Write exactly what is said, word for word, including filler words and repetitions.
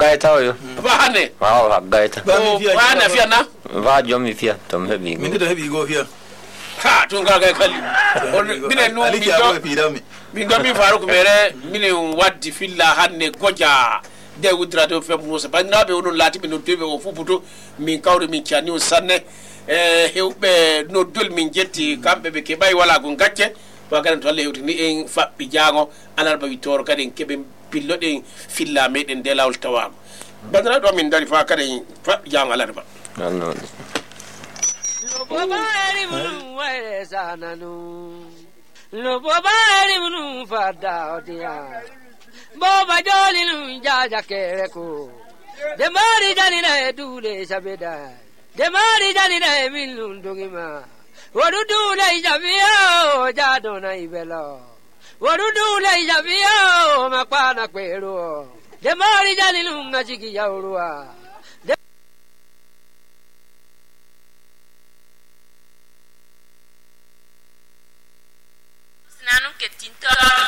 gaita yo vane wa gaita vane fiana va jomi fia tom hebi min da hebi go fia ha tun ga ga kali mine no mi do mi do mi faru ko mere mine waddi filla hanne goja de wudrato fe musa banna be wonon lati be no tebe o fuputo min kawre min ciani o sanne e hewbe no dol min jetti kambe be ke bay wala gon gacce wa garan to Allah hewti ni en fabbi jango alarba witor kadi kebe pillo den filla meden de lawol tawam bandra do min dari fa kadi fabbi jango alarba non lo bobari mun wale sananu lo bobari mun fada odia boba jolinu jaja kereko de mari janina dule sabeda de mari janina milun dogima wodudu le javio jadona ibelo wodudu le javio makwana kwero de mari janinu ngachiki yaurua Nanu che tinto